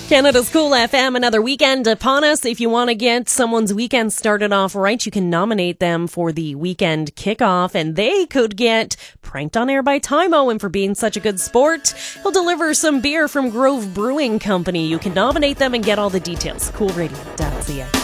Canada's Cool FM, another weekend upon us. If you want to get someone's weekend started off right, you can nominate them for the weekend kickoff, and they could get pranked on air by Tymo. And for being such a good sport, he'll deliver some beer from Grove Brewing Company. You can nominate them and get all the details. Coolradio.ca.